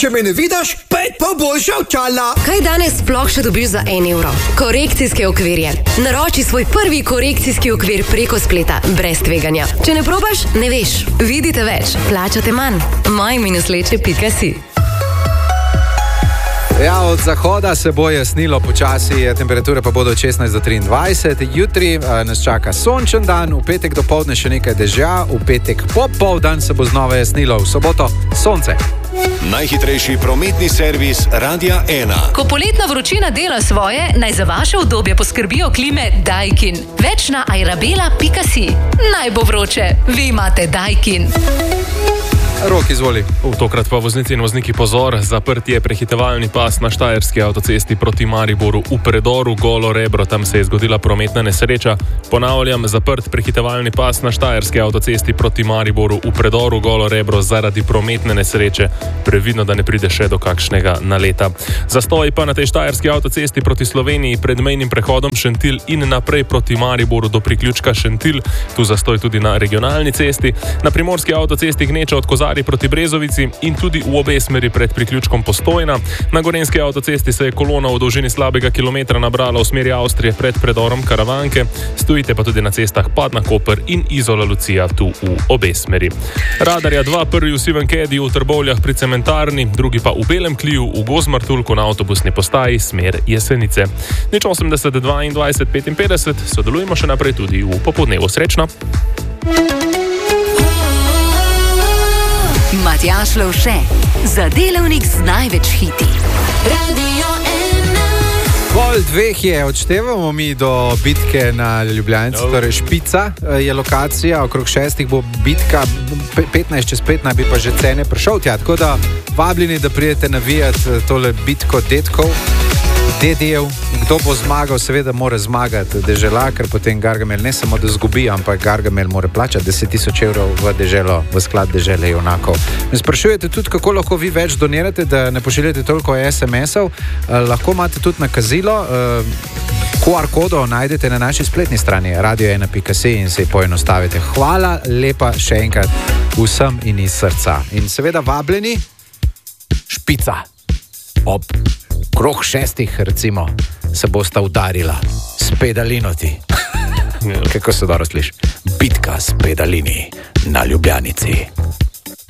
če me ne vidiš, 5 pa boljša očala. Kaj danes sploh še dobiš za 1 evro? Korekcijske okvirje. Naroči svoj prvi korekcijski okvir preko spleta, brez tveganja. Če ne probaš, ne veš. Vidite več, plačate manj. moj-leče.si. Ja, od zahoda se bo jasnilo počasi, temperature pa bodo od 16 do 23. Jutri nas čaka sončen dan, v petek dopoldne še nekaj dežja, v petek popoldan se bo znova jasnilo, v soboto sonce. Najhitrejši prometni servis Radia 1. Ko poletna vročina dela svoje, naj za vaše udobje poskrbijo klime Daikin. Več na airabela.si. Naj bo vroče, vi imate Daikin. Rok, izvoli. Tokrat pa voznici in vozniki pozor, zaprt je prehitevalni pas na Štajerski avtocesti proti Mariboru v predoru Golo Rebro, tam se je zgodila prometna nesreča. Ponavljam, zaprt prehitevalni pas na Štajerski avtocesti proti Mariboru v predoru Golo Rebro zaradi prometne nesreče. Previdno, da ne pride še do kakšnega naleta. Zastoj pa na tej Štajerski avtocesti proti Sloveniji pred mejnim prehodom Šentilj in naprej proti Mariboru do priključka Šentilj. Tu zastoj tudi na regionalni cesti. Na primorski avtocesti gneča od Kozarja proti Brezovici in tudi v obe smeri pred priključkom Postojna. Na gorenjski avtocesti se je kolona v dolžini slabega kilometra nabrala v smeri Avstrije pred predorom Karavanke. Stojite pa tudi na cestah Padna Koper in Izola Lucija tu v obe smeri. Radarja 2, prvi v Sivem Kediju v Trbovljah pri cementarni, drugi pa v Belem Kliju v Gozmartulku na avtobusni postaji smer Jesenice. 80 22 55, sodelujemo še naprej tudi v popoldnevu. Srečno! Matjaž Lovše, za delavnik z največ hiti. Radio 1. Pol 2 je, odštevamo mi do bitke na Ljubljanici, torej Špica je lokacija, okrog 6 bo bitka, 15 čez 5 naj bi pa že cene prišel tja, tako da vabljeni, da pridete navijati tole bitko detkov, dedijev. Kdo bo zmagal, seveda mora zmagati Dežela, ker potem Gargamel ne samo da zgubi, ampak Gargamel mora plačati 10.000 evrov v deželo, v sklad dežele junakov. Me sprašujete tudi, kako lahko vi več donirate, da ne pošiljate toliko SMS-ov. Lahko imate tudi nakazilo, QR kodo najdete na naši spletni strani radio1.si in se poenostavite. Hvala lepa še enkrat vsem in iz srca. In seveda vabljeni, Špica. Ob krog 6, recimo, se bosta udarila s pedalinoti. Kako se dobro sliši? Bitka s pedalini na Ljubljanici.